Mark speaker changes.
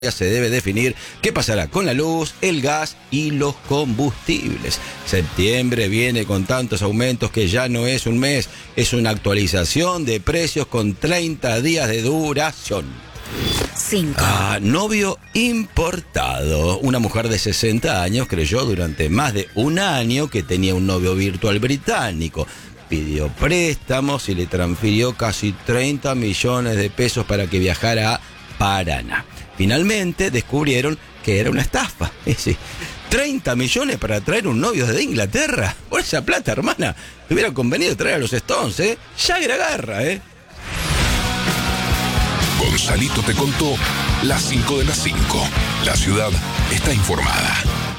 Speaker 1: se debe definir qué pasará con la luz, el gas y los combustibles. Septiembre viene con tantos aumentos que ya no es un mes, es una actualización de precios con 30 días de duración.
Speaker 2: 5.
Speaker 1: Novio importado. Una mujer de 60 años creyó durante más de un año que tenía un novio virtual británico. Pidió préstamos y le transfirió casi 30 millones de pesos para que viajara a Paraná. Finalmente descubrieron que era una estafa. 30 millones para traer un novio desde Inglaterra. Por esa plata, hermana, te hubiera convenido traer a los Stones, ¿eh? Ya era garra, ¿eh?
Speaker 3: Gonzalito te contó las 5 de las 5. La ciudad está informada.